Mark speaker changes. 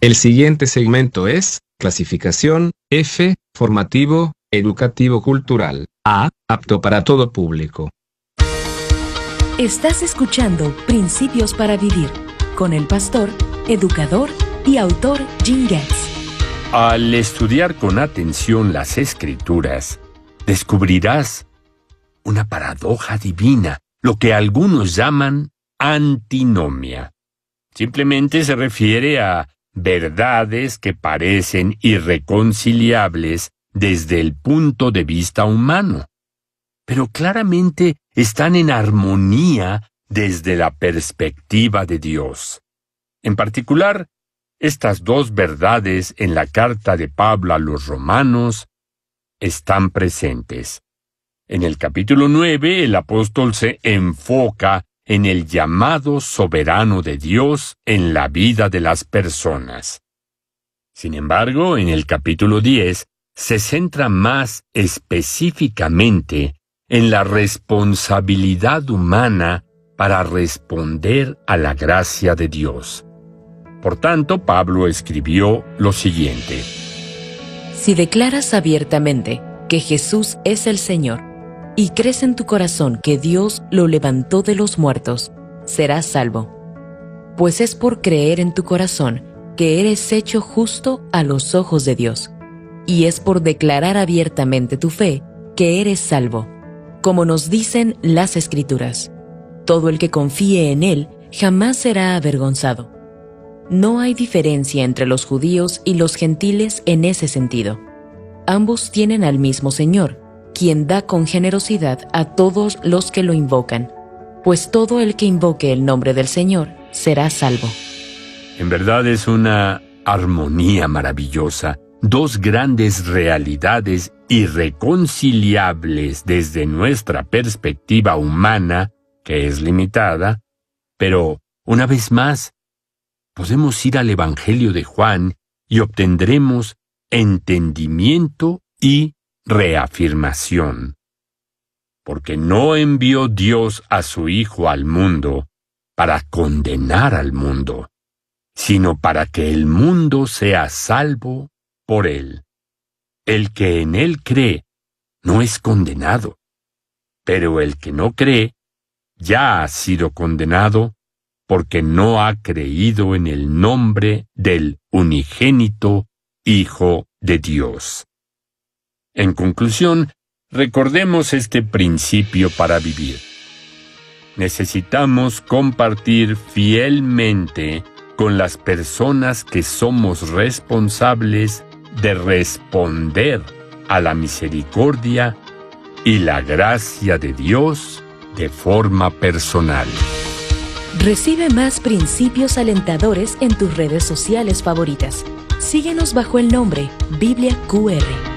Speaker 1: El siguiente segmento es clasificación F, formativo, educativo cultural. A, apto para todo público.
Speaker 2: Estás escuchando Principios para Vivir con el pastor, educador y autor Jim Getz.
Speaker 3: Al estudiar con atención las Escrituras, descubrirás una paradoja divina, lo que algunos llaman antinomia. Simplemente se refiere a verdades que parecen irreconciliables desde el punto de vista humano, pero claramente están en armonía desde la perspectiva de Dios. En particular, estas dos verdades en la carta de Pablo a los Romanos están presentes. En el capítulo 9, el apóstol se enfoca en el llamado soberano de Dios en la vida de las personas. Sin embargo, en el capítulo 10, se centra más específicamente en la responsabilidad humana para responder a la gracia de Dios. Por tanto, Pablo escribió lo siguiente:
Speaker 2: Si declaras abiertamente que Jesús es el Señor y crees en tu corazón que Dios lo levantó de los muertos, serás salvo. Pues es por creer en tu corazón que eres hecho justo a los ojos de Dios, y es por declarar abiertamente tu fe que eres salvo. Como nos dicen las Escrituras, todo el que confíe en Él jamás será avergonzado. No hay diferencia entre los judíos y los gentiles en ese sentido. Ambos tienen al mismo Señor, quien da con generosidad a todos los que lo invocan, pues todo el que invoque el nombre del Señor será salvo.
Speaker 3: En verdad es una armonía maravillosa, dos grandes realidades irreconciliables desde nuestra perspectiva humana, que es limitada, pero, una vez más, podemos ir al Evangelio de Juan y obtendremos entendimiento y reafirmación. Porque no envió Dios a su Hijo al mundo para condenar al mundo, sino para que el mundo sea salvo por él. El que en él cree no es condenado, pero el que no cree ya ha sido condenado porque no ha creído en el nombre del unigénito Hijo de Dios. En conclusión, recordemos este principio para vivir. Necesitamos compartir fielmente con las personas que somos responsables de responder a la misericordia y la gracia de Dios de forma personal.
Speaker 2: Recibe más principios alentadores en tus redes sociales favoritas. Síguenos bajo el nombre Biblia QR.